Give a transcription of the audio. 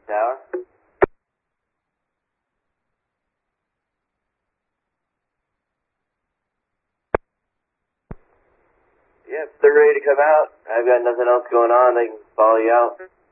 Tower. Yep, they're ready to come out. I've got nothing else going on. They can follow you out.